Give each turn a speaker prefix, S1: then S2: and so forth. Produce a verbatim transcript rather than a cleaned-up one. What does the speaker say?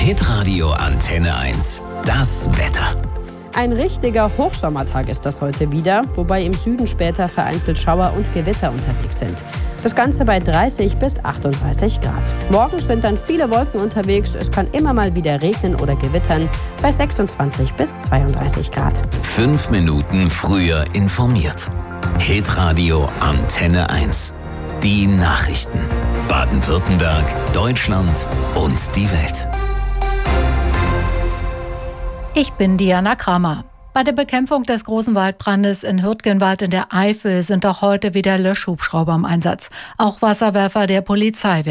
S1: Hitradio Antenne eins. Das Wetter.
S2: Ein richtiger Hochsommertag ist das heute wieder, wobei im Süden später vereinzelt Schauer und Gewitter unterwegs sind. Das Ganze bei dreißig bis achtunddreißig Grad. Morgens sind dann viele Wolken unterwegs, es kann immer mal wieder regnen oder gewittern, bei sechsundzwanzig bis zweiunddreißig Grad.
S1: Fünf Minuten früher informiert. Hitradio Antenne eins. Die Nachrichten. Baden-Württemberg, Deutschland und die Welt.
S3: Ich bin Diana Kramer. Bei der Bekämpfung des großen Waldbrandes in Hürtgenwald in der Eifel sind auch heute wieder Löschhubschrauber im Einsatz. Auch Wasserwerfer der Polizei